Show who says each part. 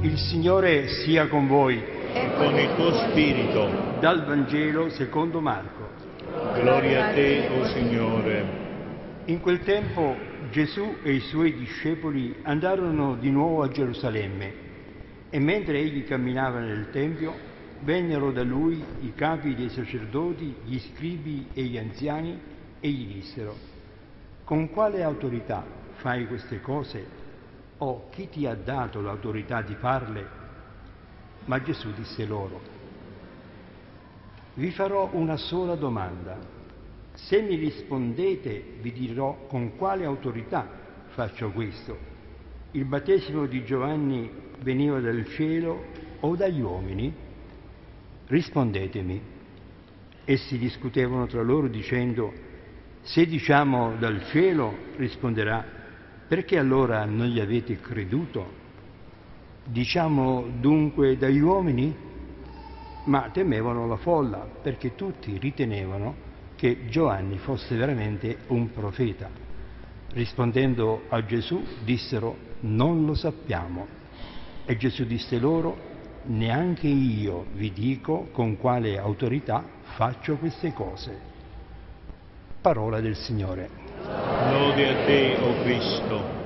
Speaker 1: Il Signore sia con voi.
Speaker 2: E con il tuo spirito.
Speaker 1: Dal Vangelo secondo Marco.
Speaker 2: Gloria a te, o Signore.
Speaker 1: In quel tempo Gesù e i suoi discepoli andarono di nuovo a Gerusalemme e mentre egli camminava nel Tempio vennero da lui i capi dei sacerdoti, gli scribi e gli anziani e gli dissero: «Con quale autorità fai queste cose? O chi ti ha dato l'autorità di farle?» Ma Gesù disse loro: «Vi farò una sola domanda. Se mi rispondete, vi dirò con quale autorità faccio questo. Il battesimo di Giovanni veniva dal cielo o dagli uomini? Rispondetemi». Essi discutevano tra loro dicendo: «Se diciamo dal cielo», risponderà, «perché allora non gli avete creduto? Diciamo dunque dagli uomini?» Ma temevano la folla, perché tutti ritenevano che Giovanni fosse veramente un profeta. Rispondendo a Gesù dissero: «Non lo sappiamo». E Gesù disse loro: «Neanche io vi dico con quale autorità faccio queste cose». Parola del Signore.
Speaker 2: Lode a te, o Cristo.